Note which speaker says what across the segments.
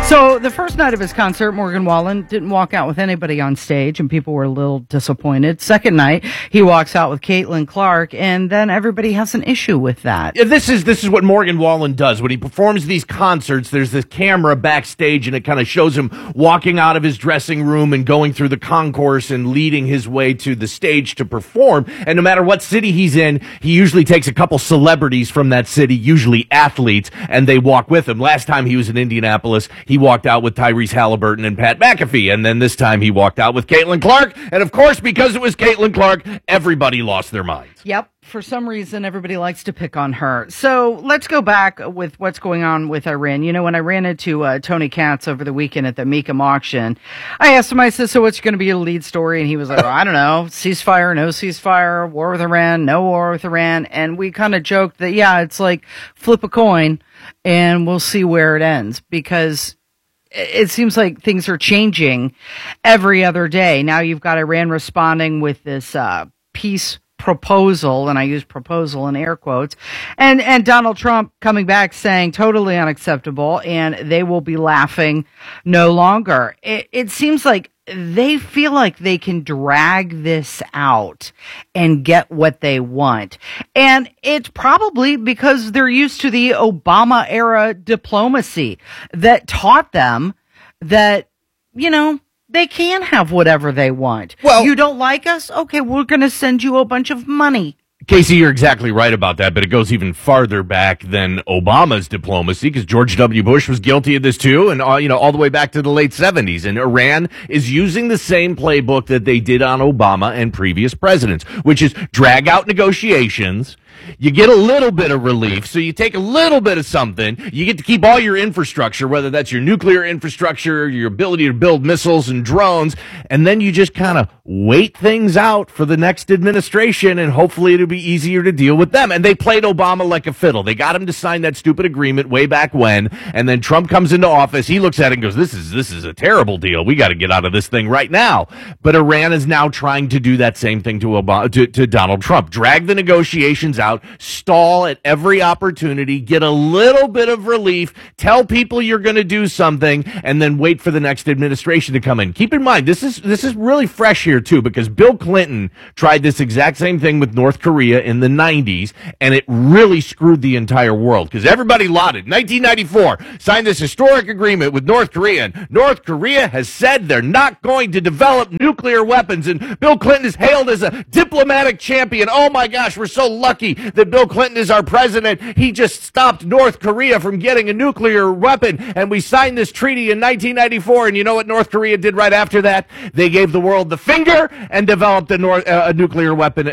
Speaker 1: So the first night of his concert, Morgan Wallen didn't walk out with anybody on stage, and people were a little disappointed. Second night, he walks out with Caitlin Clark, and then everybody has an issue with that.
Speaker 2: Yeah, this is what Morgan Wallen does. When he performs these concerts, there's this camera backstage, and it kind of shows him walking out of his dressing room and going through the concourse and leading his way to the stage to perform. And no matter what city he's in, he usually takes a couple celebrities from that city, usually athletes, and they walk with him. Last time he was in Indianapolis, he walked out with Tyrese Halliburton and Pat McAfee, and then this time he walked out with Caitlin Clark, and of course, because it was Caitlin Clark, everybody lost their minds.
Speaker 1: Yep. For some reason, everybody likes to pick on her. So let's go back with what's going on with Iran. You know, when I ran into Tony Katz over the weekend at the Mecum auction, I asked him, I said, so what's going to be a lead story? And he was like, well, I don't know, ceasefire, no ceasefire, war with Iran, no war with Iran. And we kind of joked that, yeah, it's like flip a coin and we'll see where it ends, because it seems like things are changing every other day. Now you've got Iran responding with this peace proposal, and I use proposal in air quotes, and Donald Trump coming back saying totally unacceptable, and they will be laughing no longer. It seems like they feel like they can drag this out and get what they want. And it's probably because they're used to the Obama era diplomacy that taught them that, you know, they can have whatever they want. Well, you don't like us? Okay, we're going to send you a bunch of money.
Speaker 2: Casey, you're exactly right about that, but it goes even farther back than Obama's diplomacy, because George W. Bush was guilty of this too, and all the way back to the late 70s. And Iran is using the same playbook that they did on Obama and previous presidents, which is drag out negotiations. You get a little bit of relief, so you take a little bit of something. You get to keep all your infrastructure, whether that's your nuclear infrastructure, your ability to build missiles and drones, and then you just kind of wait things out for the next administration, and hopefully it'll be easier to deal with them. And they played Obama like a fiddle. They got him to sign that stupid agreement way back when, and then Trump comes into office. He looks at it and goes, this is a terrible deal. We got to get out of this thing right now. But Iran is now trying to do that same thing to Obama, to Donald Trump. Drag the negotiations out, stall at every opportunity, get a little bit of relief, tell people you're going to do something, and then wait for the next administration to come in. Keep in mind, this is really fresh here too, because Bill Clinton tried this exact same thing with North Korea in the 90s, and it really screwed the entire world, because everybody lauded. 1994, signed this historic agreement with North Korea, and North Korea has said they're not going to develop nuclear weapons, and Bill Clinton is hailed as a diplomatic champion. Oh my gosh, we're so lucky that Bill Clinton is our president. He just stopped North Korea from getting a nuclear weapon, and we signed this treaty in 1994, and you know what North Korea did right after that? They gave the world the finger and developed a nuclear weapon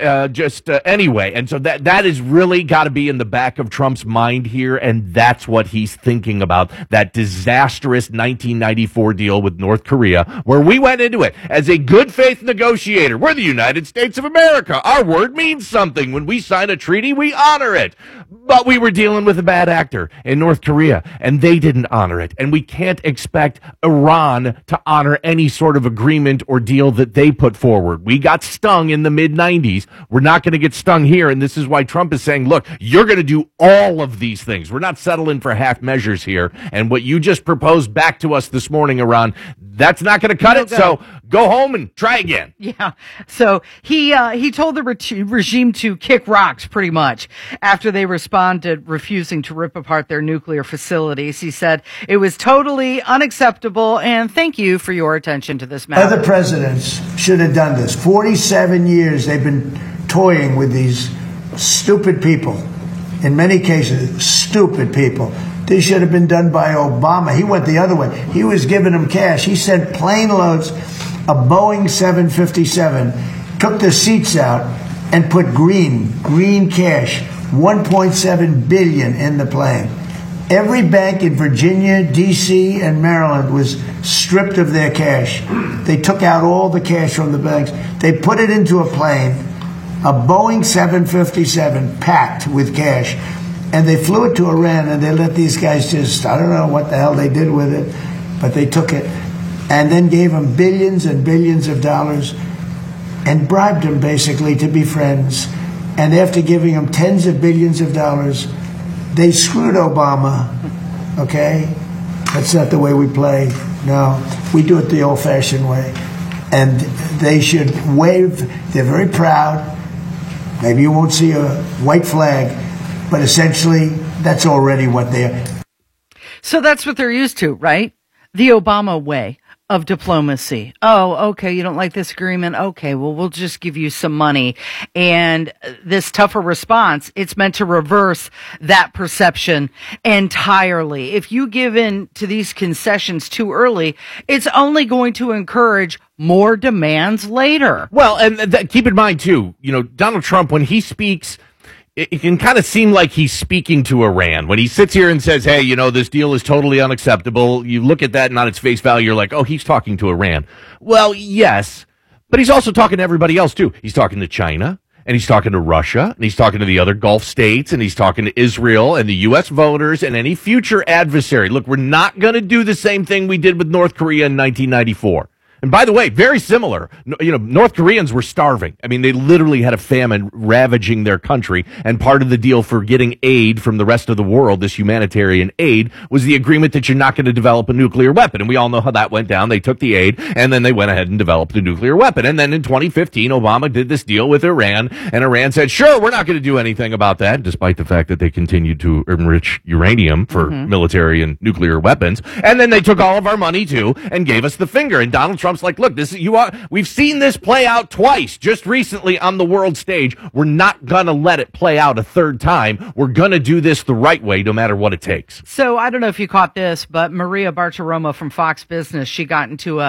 Speaker 2: anyway. And so that is really got to be in the back of Trump's mind here, and that's what he's thinking about, that disastrous 1994 deal with North Korea, where we went into it as a good faith negotiator. We're the United States of America. Our word means something. When we sign a treaty, we honor it. But we were dealing with a bad actor in North Korea, and they didn't honor it. And we can't expect Iran to honor any sort of agreement or deal that they put forward. We got stung in the mid-90s. We're not going to get stung here, and this is why Trump is saying, look, you're going to do all of these things. We're not settling for half measures here. And what you just proposed back to us this morning, Iran, that's not going to cut it. So go home and try again.
Speaker 1: Yeah. So he told the regime to kick rocks, pretty much, after they responded refusing to rip apart their nuclear facilities. He said it was totally unacceptable, and thank you for your attention to this matter.
Speaker 3: Other presidents should have done this. 47 years they've been toying with these stupid people. In many cases, stupid people. This should have been done by Obama. He went the other way. He was giving them cash. He sent plane loads of Boeing 757, took the seats out, and put green cash, $1.7 billion in the plane. Every bank in Virginia, D.C., and Maryland was stripped of their cash. They took out all the cash from the banks. They put it into a plane, a Boeing 757 packed with cash, and they flew it to Iran, and they let these guys just, I don't know what the hell they did with it, but they took it and then gave them billions and billions of dollars and bribed them basically to be friends. And after giving them tens of billions of dollars, they screwed Obama, okay? That's not the way we play. No, we do it the old-fashioned way. And they should wave. They're very proud. Maybe you won't see a white flag, but essentially that's already what they're.
Speaker 1: So that's what they're used to, right? The Obama way of diplomacy. Oh, okay, you don't like this agreement? Okay, well, we'll just give you some money. And this tougher response, it's meant to reverse that perception entirely. If you give in to these concessions too early, it's only going to encourage more demands later.
Speaker 2: Well, and keep in mind, too, Donald Trump, when he speaks, it can kind of seem like he's speaking to Iran. When he sits here and says, hey, this deal is totally unacceptable, you look at that and on its face value, you're like, oh, he's talking to Iran. Well, yes, but he's also talking to everybody else, too. He's talking to China, and he's talking to Russia, and he's talking to the other Gulf states, and he's talking to Israel and the U.S. voters and any future adversary. Look, we're not going to do the same thing we did with North Korea in 1994. And by the way, very similar. North Koreans were starving. I mean, they literally had a famine ravaging their country. And part of the deal for getting aid from the rest of the world, this humanitarian aid, was the agreement that you're not going to develop a nuclear weapon. And we all know how that went down. They took the aid, and then they went ahead and developed a nuclear weapon. And then in 2015, Obama did this deal with Iran, and Iran said, sure, we're not going to do anything about that, despite the fact that they continued to enrich uranium for military and nuclear weapons. And then they took all of our money, too, and gave us the finger. And Donald Trump's like, look, we've seen this play out twice just recently on the world stage. We're not going to let it play out a third time. We're going to do this the right way, no matter what it takes.
Speaker 1: So I don't know if you caught this, but Maria Bartiromo from Fox Business, she got into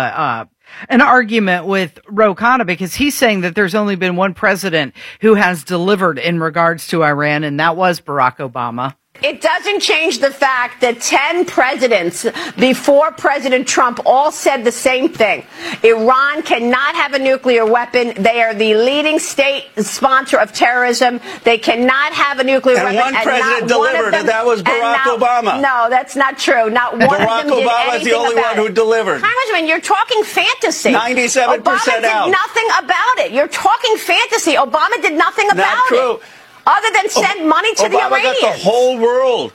Speaker 1: an argument with Ro Khanna because he's saying that there's only been one president who has delivered in regards to Iran, and that was Barack Obama.
Speaker 4: It doesn't change the fact that 10 presidents before President Trump all said the same thing. Iran cannot have a nuclear weapon. They are the leading state sponsor of terrorism. They cannot have a nuclear weapon.
Speaker 5: And one president delivered, and that was Barack Obama.
Speaker 4: No, that's not true. Not one
Speaker 5: Barack
Speaker 4: of them did
Speaker 5: Obama is the only one who delivered.
Speaker 4: Congressman, you're talking fantasy.
Speaker 5: 97%
Speaker 4: Obama did nothing about it. You're talking fantasy. Obama did nothing about
Speaker 5: Not true.
Speaker 4: it. Other than send money to the Iranians.
Speaker 5: Obama got the whole world.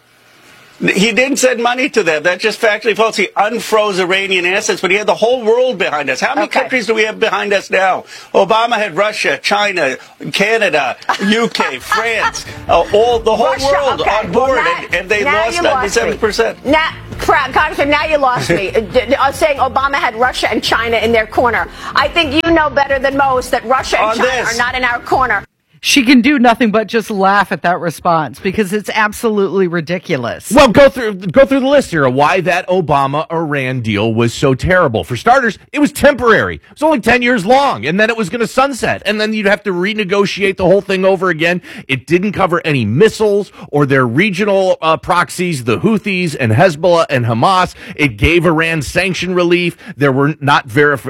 Speaker 5: He didn't send money to them. That's just factually false. He unfroze Iranian assets, but he had the whole world behind us. How many countries do we have behind us now? Obama had Russia, China, Canada, UK, France, the whole world on board, and they lost 97%.
Speaker 4: Now, Congressman, now you lost me. Saying Obama had Russia and China in their corner. I think you know better than most that Russia and China are not in our corner.
Speaker 1: She can do nothing but just laugh at that response because it's absolutely ridiculous.
Speaker 2: Well, go through the list here of why that Obama-Iran deal was so terrible. For starters, it was temporary. It was only 10 years long, and then it was going to sunset, and then you'd have to renegotiate the whole thing over again. It didn't cover any missiles or their regional proxies, the Houthis and Hezbollah and Hamas. It gave Iran sanction relief. There were not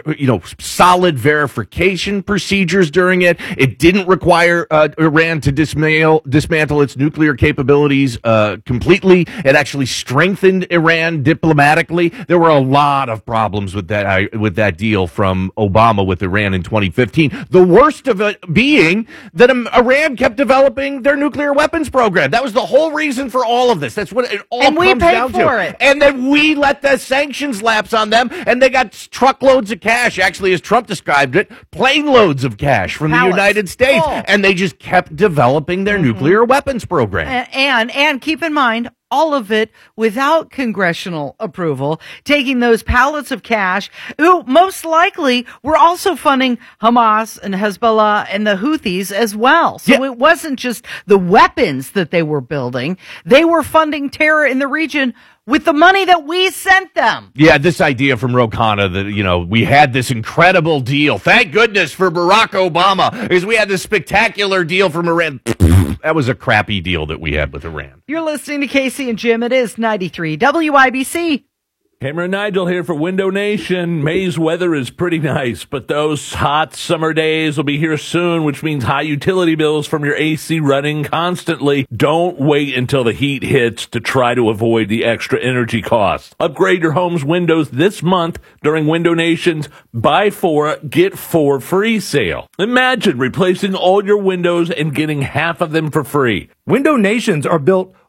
Speaker 2: solid verification procedures during it. It didn't require Iran to dismantle its nuclear capabilities completely. It actually strengthened Iran diplomatically. There were a lot of problems with that deal from Obama with Iran in 2015. The worst of it being that Iran kept developing their nuclear weapons program. That was the whole reason for all of this. That's what it all comes down to. And we paid for it. And then we let the sanctions lapse on them, and they got truckloads of cash. Actually, as Trump described it, plane loads of cash from the United States. And they just kept developing their nuclear weapons program.
Speaker 1: And keep in mind, all of it without congressional approval, taking those pallets of cash, who most likely were also funding Hamas and Hezbollah and the Houthis as well. So it wasn't just the weapons that they were building. They were funding terror in the region with the money that we sent them.
Speaker 2: Yeah, this idea from Ro Khanna that, we had this incredible deal. Thank goodness for Barack Obama, because we had this spectacular deal from Iran. That was a crappy deal that we had with Iran.
Speaker 1: You're listening to Casey and Jim. It is 93 WIBC.
Speaker 6: Cameron Nigel here for Window Nation. May's weather is pretty nice, but those hot summer days will be here soon, which means high utility bills from your AC running constantly. Don't wait until the heat hits to try to avoid the extra energy costs. Upgrade your home's windows this month during Window Nation's Buy 4, Get 4 free sale. Imagine replacing all your windows and getting half of them for free.
Speaker 7: Window Nations are built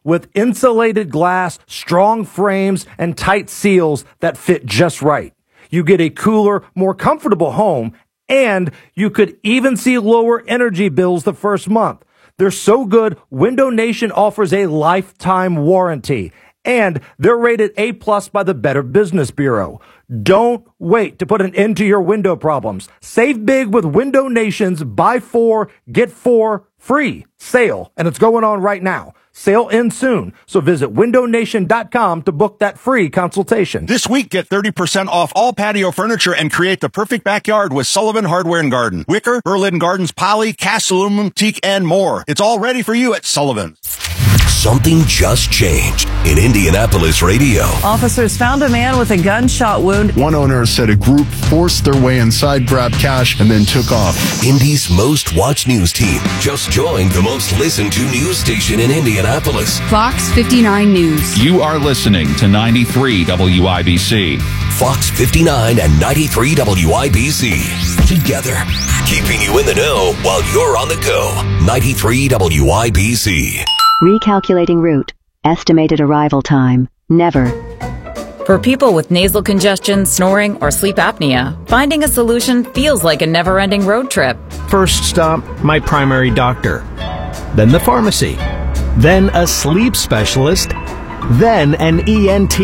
Speaker 7: with insulated glass, strong frames, and tight seals that fit just right. You get a cooler, more comfortable home, and you could even see lower energy bills the first month. They're so good, Window Nation offers a lifetime warranty, and they're rated A+ by the Better Business Bureau. Don't wait to put an end to your window problems. Save big with Window Nation's Buy 4, Get 4 free sale, and it's going on right now. Sale ends soon, so visit windownation.com to book that free consultation.
Speaker 8: This week, get 30% off all patio furniture and create the perfect backyard with Sullivan Hardware and Garden. Wicker, Berlin Gardens, poly, cast aluminum, teak, and more. It's all ready for you at Sullivan's.
Speaker 9: Something just changed in Indianapolis radio.
Speaker 10: Officers found a man with a gunshot wound.
Speaker 11: One owner said a group forced their way inside, grabbed cash, and then took off.
Speaker 9: Indy's most watched news team just joined the most listened to news station in Indianapolis.
Speaker 12: Fox 59 News.
Speaker 13: You are listening to 93 WIBC.
Speaker 9: Fox 59 and 93 WIBC. Together, keeping you in the know while you're on the go. 93 WIBC.
Speaker 14: Recalculating route. Estimated arrival time. Never.
Speaker 15: For people with nasal congestion, snoring, or sleep apnea, finding a solution feels like a never-ending road trip.
Speaker 16: First stop, my primary doctor. Then the pharmacy. Then a sleep specialist. Then an ENT.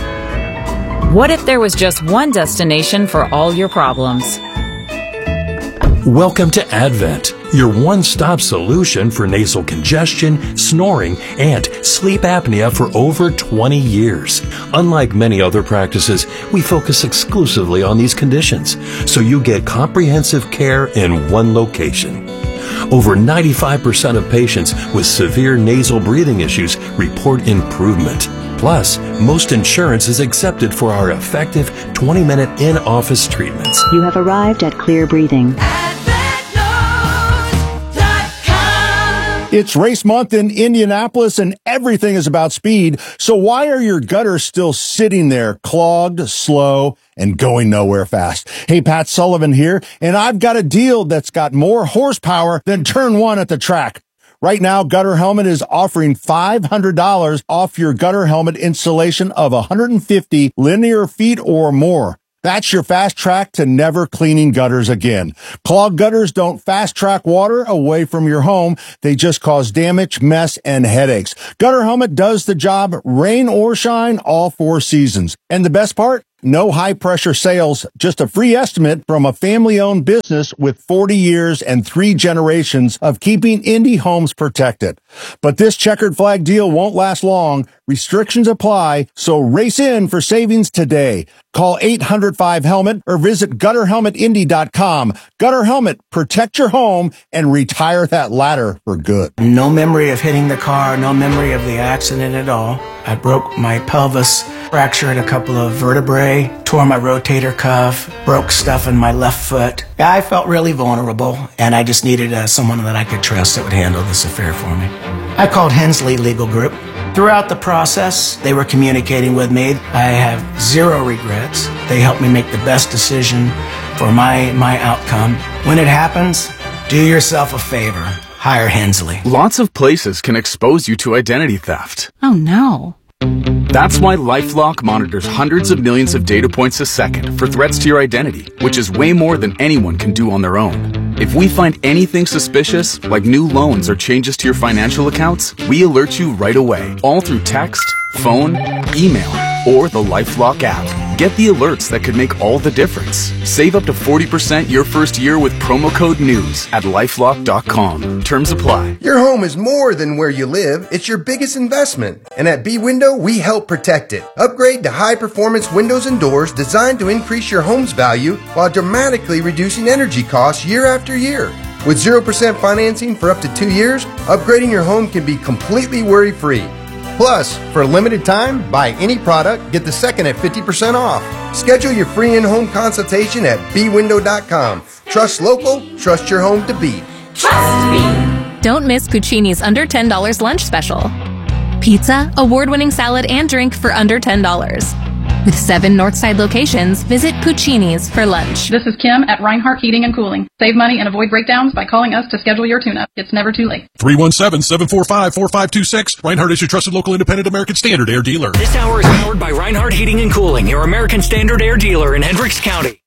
Speaker 15: What if there was just one destination for all your problems?
Speaker 17: Welcome to Advent, your one-stop solution for nasal congestion, snoring, and sleep apnea for over 20 years. Unlike many other practices, we focus exclusively on these conditions, so you get comprehensive care in one location. Over 95% of patients with severe nasal breathing issues report improvement. Plus, most insurance is accepted for our effective 20-minute in-office treatments.
Speaker 14: You have arrived at Clear Breathing.
Speaker 8: It's race month in Indianapolis and everything is about speed. So why are your gutters still sitting there clogged, slow, and going nowhere fast? Hey, Pat Sullivan here, and I've got a deal that's got more horsepower than turn one at the track. Right now, Gutter Helmet is offering $500 off your gutter helmet installation of 150 linear feet or more. That's your fast track to never cleaning gutters again. Clogged gutters don't fast track water away from your home. They just cause damage, mess, and headaches. Gutter Helmet does the job, rain or shine, all 4 seasons. And the best part? No high-pressure sales, just a free estimate from a family-owned business with 40 years and 3 generations of keeping Indy homes protected. But this checkered flag deal won't last long. Restrictions apply, so race in for savings today. Call 800-5-HELMET or visit gutterhelmetindy.com. Gutter Helmet, protect your home and retire that ladder for good.
Speaker 18: No memory of hitting the car, no memory of the accident at all. I broke my pelvis, fractured a couple of vertebrae, tore my rotator cuff, broke stuff in my left foot. I felt really vulnerable, and I just needed someone that I could trust that would handle this affair for me. I called Hensley Legal Group. Throughout the process, they were communicating with me. I have 0 regrets. They helped me make the best decision for my outcome. When it happens, do yourself a favor. Hire Hensley.
Speaker 19: Lots of places can expose you to identity theft.
Speaker 12: Oh no.
Speaker 19: That's why LifeLock monitors hundreds of millions of data points a second for threats to your identity, which is way more than anyone can do on their own. If we find anything suspicious, like new loans or changes to your financial accounts, we alert you right away, all through text, phone, email, or the LifeLock app. Get the alerts that could make all the difference. Save up to 40% your first year with promo code NEWS at LifeLock.com. Terms apply.
Speaker 20: Your home is more than where you live. It's your biggest investment. And at B-Window, we help protect it. Upgrade to high-performance windows and doors designed to increase your home's value while dramatically reducing energy costs year after year. With 0% financing for up to 2 years, upgrading your home can be completely worry-free. Plus, for a limited time, buy any product, get the second at 50% off. Schedule your free in-home consultation at bwindow.com. Trust local, trust your home to beat.
Speaker 21: Trust me. Don't miss Cucini's under $10 lunch special. Pizza, award-winning salad, and drink for under $10. With 7 Northside locations, visit Puccini's for lunch.
Speaker 3: This is Kim at Reinhardt Heating and Cooling. Save money and avoid breakdowns by calling us to schedule your tune-up. It's never too late.
Speaker 22: 317-745-4526. Reinhardt is your trusted local independent American Standard Air dealer.
Speaker 23: This hour is powered by Reinhardt Heating and Cooling, your American Standard Air dealer in Hendricks County.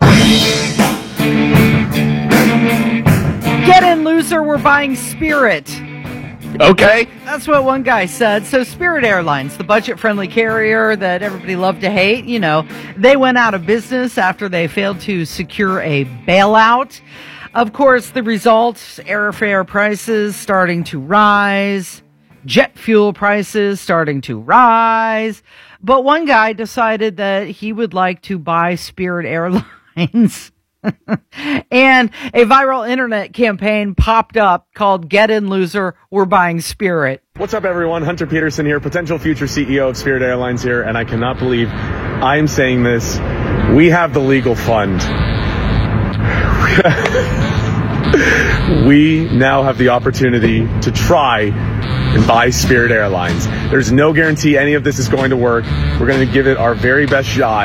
Speaker 1: Get in, loser. We're buying Spirit.
Speaker 2: Okay.
Speaker 1: That's what one guy said. So Spirit Airlines, the budget-friendly carrier that everybody loved to hate, they went out of business after they failed to secure a bailout. Of course, the results, airfare prices starting to rise, jet fuel prices starting to rise. But one guy decided that he would like to buy Spirit Airlines. And a viral internet campaign popped up called Get In Loser, We're Buying Spirit.
Speaker 24: What's up, everyone? Hunter Peterson here, potential future CEO of Spirit Airlines here, and I cannot believe I'm saying this. We have the legal fund. We now have the opportunity to try and buy Spirit Airlines. There's no guarantee any of this is going to work. We're going to give it our very best shot.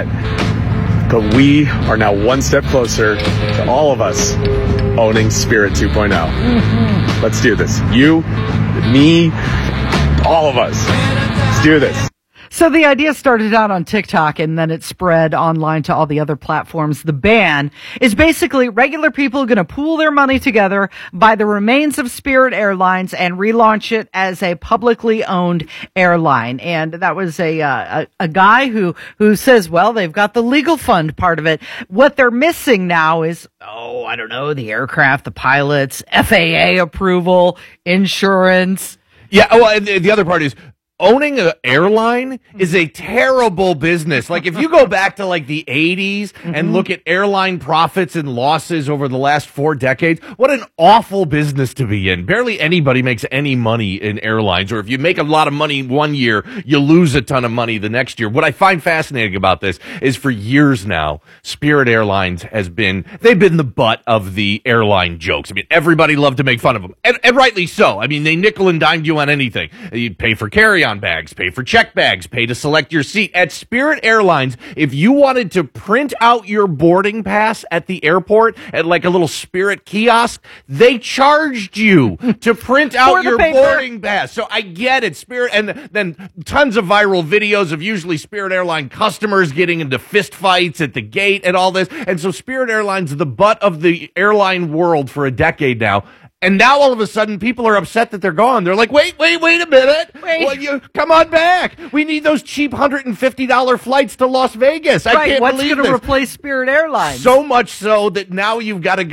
Speaker 24: But we are now one step closer to all of us owning Spirit 2.0. Mm-hmm. Let's do this. You, me, all of us. Let's do this.
Speaker 1: So the idea started out on TikTok and then it spread online to all the other platforms. The ban is basically regular people going to pool their money together, buy the remains of Spirit Airlines and relaunch it as a publicly owned airline. And that was a guy who says, well, they've got the legal fund part of it. What they're missing now is, I don't know, the aircraft, the pilots, FAA approval, insurance.
Speaker 2: Yeah. Well, and the other part is, owning an airline is a terrible business. Like, if you go back to, the 80s and look at airline profits and losses over the last 4 decades, what an awful business to be in. Barely anybody makes any money in airlines, or if you make a lot of money one year, you lose a ton of money the next year. What I find fascinating about this is for years now, Spirit Airlines they've been the butt of the airline jokes. I mean, everybody loved to make fun of them, and rightly so. I mean, they nickel and dimed you on anything. You pay for carry-on bags, pay for check bags, pay to select your seat. At Spirit Airlines, if you wanted to print out your boarding pass at the airport at a little Spirit kiosk, they charged you to print out your boarding pass. So I get it, Spirit, and then tons of viral videos of usually Spirit Airline customers getting into fist fights at the gate and all this. And so Spirit Airlines is the butt of the airline world for a decade now. And now all of a sudden people are upset that they're gone. They're like, wait a minute. Well, come on back. We need those cheap $150 flights to Las Vegas. I can't believe this.
Speaker 1: What's going to replace Spirit Airlines?
Speaker 2: So much so that now you've got a